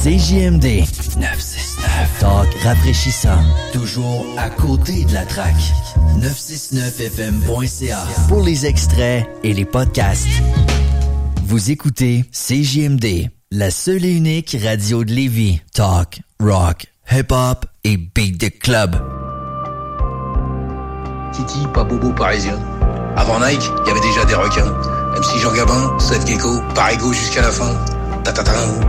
CJMD 969. Talk rafraîchissant. Toujours à côté de la traque. 969fm.ca pour les extraits et les podcasts. Vous écoutez CJMD, la seule et unique radio de Lévis. Talk, rock, hip-hop et beat the club. Titi, pas bobo parisien. Avant Nike, il y avait déjà des requins. MC Jean Gabin, Seth Gecko, Parigo jusqu'à la fin. Ta-ta-ta.